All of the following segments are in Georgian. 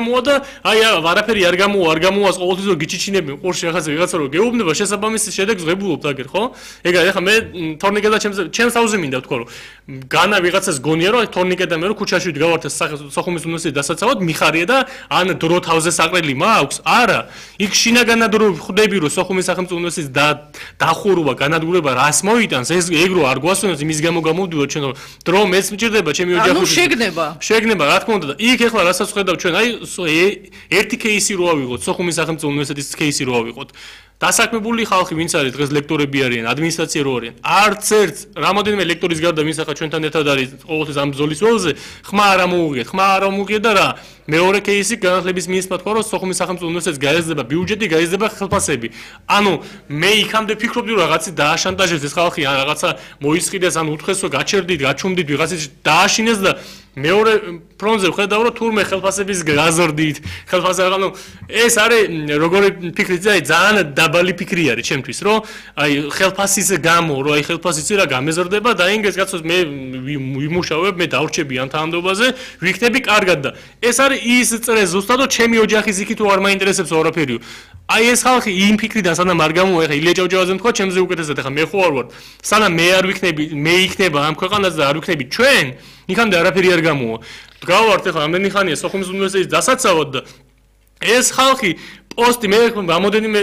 გამოვა და აი არაფერი არ გამოვა ყოველთვის რომ გიჩიჩინებენ ყურში რაღაცა რომ გეუბნება შესაბამისი შედეგს ღებულობთ აგერ ხო? ეგ არის ახლა მე თორნიკე და ჩემს თავზე მინდა ვთქვა რომ განა ვიღაცას გონია რომ თორნიკე და მე რომ ქუჩაში ვდგავართ სოხუმის უნივერსიტეტის დასაცავად მიხარია და ან დრო თავზე საყრელი მაქვს? არა. იქ შინაგანად რომ ხვდები რომ სოხუმის სახელმწიფო უნივერსიტეტის დახურვა განადგურება რას მოიტანს ეს ეგ რო არ გვასვენოს იმის გამო გამოვდივართ ჩვენ რომ დრო მეც მჭირდება ჩემი ოჯახი შეგნება რა თქმა უნდა და იქ ეხლა რასაც ხედავ ჩვენ აი ერთი кейსი რო ავიღოთ სოხუმის სახელმწიფო უნივერსიტეტის кейსი რო ავიღოთ დასაქმებული ხალხი ვინც არის დღეს ლექტორები არიან ადმინისტრაცია რო არიან არც ერთ რამოდენიმე ლექტორის გარდა ვინც ახლა ჩვენთან ერთად არის ყოველთვის ამ ბრძოლის ველზე ხმა არ ამოუღიეთ და რა მეორე кейსი განათლების მინისტრმა თქვა რომ სოხუმის სახელმწიფო უნივერსიტეტს გაეზრდება ბიუჯეტი გაეზრდება ხელფასები ანუ მე იქამდე ფიქრობდი რომ რაღაცი დააშანტაჟებს ეს ხალხი ან რაღაცა მოისყიდეს ან უთხრეს რომ გაჩერდით გაჩუმდით ვიღაცის დააშინეს და მეორე ფრონტზე ვხედავ რომ თურმე ხელფასების გაზრდით ანუ ეს არის როგორი ფიქრიც აი ძალიან დაბალი ფიქრი არის ჩემთვის რომ აი ხელფასის გამო რომ აი ხელფასიც რა გამეზრდება და ინგეს კაცოს მე ვიმუშავებ მე დავრჩები ამ თანამდებობაზე ვიქნები კარგად და ეს არის ის წრე ზუსტად რომ ჩემი ოჯახის იქით არ მაინტერესებს არაფერიო აი ეს ხალხი იმ ფიქრიდან სანამ არ გამოვა ეხა ილია ჭავჭავაძე თქვა ჩემზე უკეთესად ეხა მე ხო არ ვარ სანამ მე არ ვიქნები მე იქნება ამ ქვეყანაზე და არ ვიქნები ჩვენ იქამდე არაფერი არ გამოვა გავართ ეხლა ამდენი ხანია სოხუმის უნივერსიტეტის დასაცავად და ეს ხალხი პოსტი მე რამოდენიმე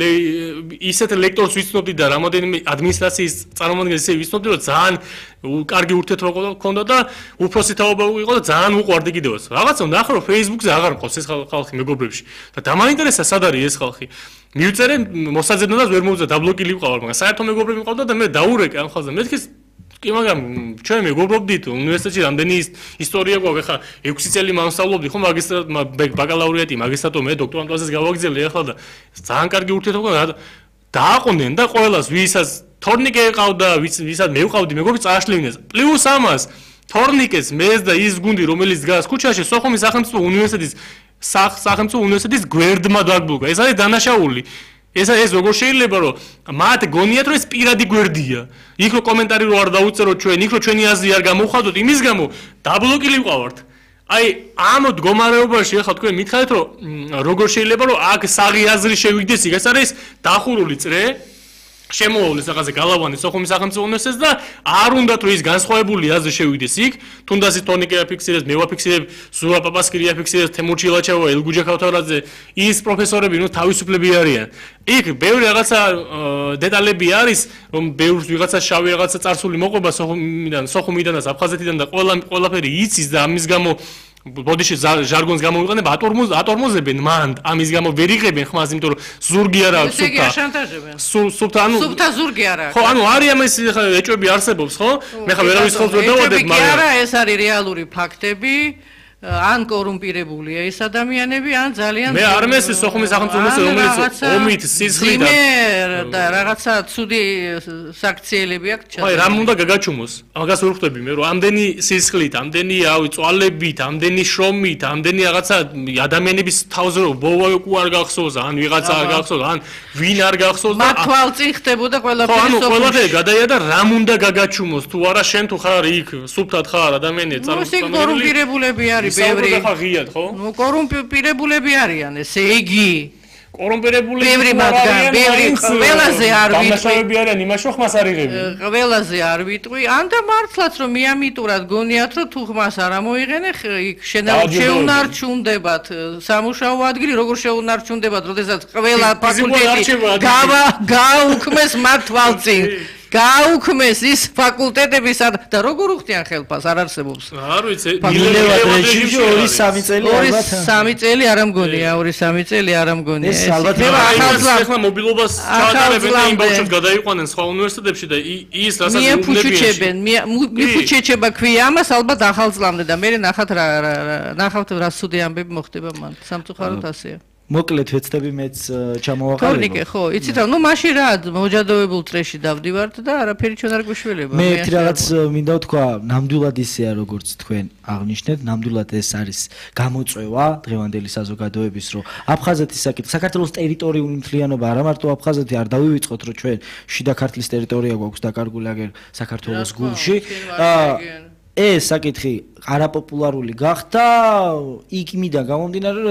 ისეთ ლექტორს ვიცნობდი და რამოდენიმე ადმინისტრაციის წარმომადგენელს ისე ვიცნობდი რომ ძალიან კარგი ურთიერთობა ჰქონდა და უფროსი თაობა იყო და ძალიან უყვარდი კიდევაც რაღაცა ნახე რომ Facebook-ზე აღარ მყავს ეს ხალხი მეგობრებში და დამაინტერესა სად არის ეს ხალხი მივწერე მოსაძებნოდაც ვერ მოვუწე დაბლოკილი ვიყავარ მაგრამ საერთო მეგობრები მყავდა და მე დაურეკე ამ ხალხზე მე თქვი კი მაგრამ ჩვენ მეგობრობდით უნივერსიტეტში რამდენი ისტორია გვაქვს ახლა 6 წელი მავსწავლობდი ხო ბაკალავრიატი მაგისტრატო მე დოქტორანტურაზეც გავაგზავნე ახლა და ძალიან კარგი ურთიერთობა დააყონენ და ყოველას ვისაც თორნიკე ყავდა ვისაც მე ვყავდი მეგობრი წააშლივინეს პლუს ამას თორნიკეს მეც და ის გუნდი რომელიც დგას ქუჩაში სოხუმის სახელმწიფო უნივერსიტეტის გვერდმა დაგბლოკა ეს არის დანაშაული ეს როგორ შეიძლება რომ მათ გონიათ რომ ეს პირადი გვერდია იქ რომ კომენტარი რო არ დაუწეროთ ჩვენ იქ რომ ჩვენი აზრი არ გამოვხადოთ იმის გამო დაბლოკილი ვყავართ აი ამ მდგომარეობაში ახლა თქვენ მითხარით რომ როგორ შეიძლება რომ აქ საღი აზრი შევიგდეს იქ ეს არის დახურული წრე შემოავლეს რაღაცა გალავანი სოხუმის სახელმწიფო უნივერსიტეტს და არ უნდათ რომ ის განსხვავებული აზრი შევიგდეს იქ თუნდაც თორნიკე აფიქსირებს მე ვაფიქსირებ ზურაბ პაპასკირი აფიქსირებს თემურჩი ლაჩავა ელგუჯა ქავთარაძე ის პროფესორები ნუ თავისუფლები არიან იქ ბევრი რაღაცა დეტალები არის რომ ბევრს ვიღაცა შავი რაღაცა წარსული მოყვება სოხუმიდან და აფხაზეთიდან და ყველაფერი იცის და ამის გამო ბოდიში ჟარგონს გამოვიყენებ ატორმოზებენ მანდ ამის გამო ვერ იღებენ ხმას იმიტომ რომ ზურგი არა აქვს სუფთა ზურგი არა აქვს ხო ანუ არის ამის ეჭვები არსებობს ხო მე ხა ვერავის ხელს ვერ დავადებ მაგრამ არა ეს არის რეალური ფაქტები ან კორუმპირებულია ეს ადამიანები ან ძალიან მე არ მესმის სოხუმის სახელმწიფო უნივერსიტეტი რომელიც ომით სისხლით და რაღაცა ცუდი საქციელები აქვს ჩაწერილი. აი რამ უნდა გაგაჩუმოს? მაგას ვერ ხვდები მე რომ ამდენი სისხლით, ამდენი წვალებით, ამდენი შრომით, ამდენი რაღაცა ადამიანების თავზე რომ ბოლო არ გახსოვს, ან ვიღაცა არ გახსოვს, ან ვინ არ გახსოვს და მათ თვალწინ ხდებოდა ყველაფერი სოფლში. ანუ ყველაფერი გადაია და რამ უნდა გაგაჩუმოს? თუ არა შენ თუ ხარ იქ სუფთად ხარ ადამიანია წარმოქმნილი. კორუმპირებულები არის ბევრი. ნუ კორუმპირებულები არიან ესე იგი. კორუმპირებულები ყველაზე არ ვიტყვი არიან იმაში რომ ხმას არ იღებენ ყველაზე არ ვიტყვი ან და მართლაც რომ მიამიტურად გონიათ რომ თუ ხმას არ ამოიღენე იქ შეუნარჩუნდებათ სამუშაო ადგილი როგორ შეუნარჩუნდებათ როდესაც ყველა ფაკულტეტი გაუქმეს მათ თვალწინ გაუქმეს ის ფაკულტეტები და როგორ უხდიან ხელფას არ არსებობს არ ვიცი მილევად რეჟიმში 2-3 წელი ალბათ 2-3 წელი არ ამგონია 2-3 წელი არ ამგონია ეს ალბათ ახლა მობილობას ჩაატარებენ და იმ ბავშვებს გადაიყვანენ სხვა უნივერსიტეტებში და ის რასაც მიეფუჩეჩებენ მიეფუჩეჩება ქვია ამას ალბათ ახალწლამდე და მე ნახავთ რა სუდი ამბები მოხდება მან სამწუხაროდ ასეა მოკლედ ვეცდები მეც ჩამოვაყალიბო. თორნიკე ხო, იცით რა, ნუ მაშინ რა მოჯადოებულ წრეში დავდივართ და არაფერი ჩვენ არ გვეშველება. მე ერთი რაღაც მინდა ვთქვა, ნამდვილად ისეა როგორც თქვენ აღნიშნეთ, ნამდვილად ეს არის გამოწვევა დღევანდელი საზოგადოების, რომ აფხაზეთის საქართველოს ტერიტორიული მთლიანობა არა მარტო აფხაზეთი არ დავივიწყოთ, რომ ჩვენ შიდა ქართლის ტერიტორია გვაქვს დაკარგული აგერ საქართველოს გულში. ეს საკითხი არაპოპულარული გახდა იქ მიდან გამომდინარე